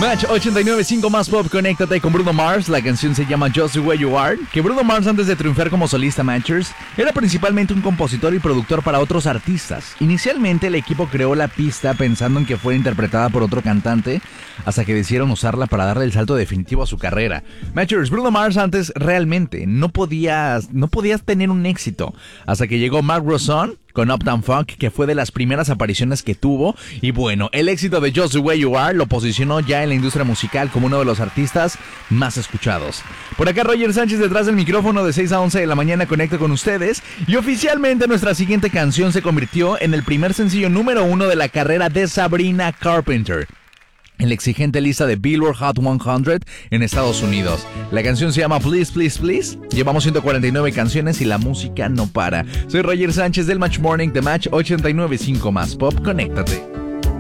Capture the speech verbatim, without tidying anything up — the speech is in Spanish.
Match ochenta y nueve punto cinco más pop, conéctate con Bruno Mars. La canción se llama Just the Way You Are. Que Bruno Mars, antes de triunfar como solista Matchers, era principalmente un compositor y productor para otros artistas. Inicialmente el equipo creó la pista pensando en que fuera interpretada por otro cantante, hasta que decidieron usarla para darle el salto definitivo a su carrera. Matchers, Bruno Mars antes realmente no podías, no podías tener un éxito, hasta que llegó Mark Ronson con Uptown Funk, que fue de las primeras apariciones que tuvo. Y bueno, el éxito de Just the Way You Are lo posicionó ya en la industria musical como uno de los artistas más escuchados. Por acá Roger Sánchez detrás del micrófono, de seis a once de la mañana conecta con ustedes. Y oficialmente nuestra siguiente canción se convirtió en el primer sencillo número uno de la carrera de Sabrina Carpenter en la exigente lista de Billboard Hot cien en Estados Unidos. La canción se llama Please, Please, Please. Llevamos ciento cuarenta y nueve canciones y la música no para. Soy Roger Sánchez del Match Morning de Match ochenta y nueve punto cinco más pop. Conéctate.